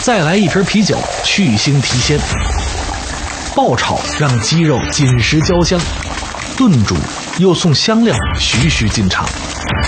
再来一瓶啤酒，去腥提鲜。爆炒让鸡肉紧实焦香，炖煮又送香料徐徐进场。